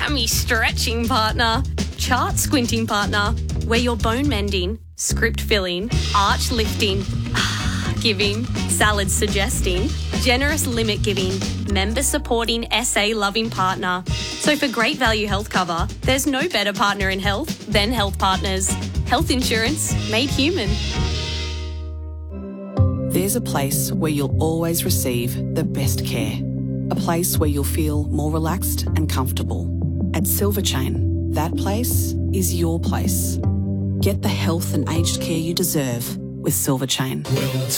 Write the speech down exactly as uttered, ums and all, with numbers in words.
hammy stretching partner. Chart squinting partner. We're your bone mending, script filling, arch lifting, giving, salad suggesting, generous limit giving, member supporting, S A loving partner. So for great value health cover, there's no better partner in health than Health Partners. Health insurance made human. There's a place where you'll always receive the best care. A place where you'll feel more relaxed and comfortable. At Silver Chain, that place is your place. Get the health and aged care you deserve with Silver Chain. We'll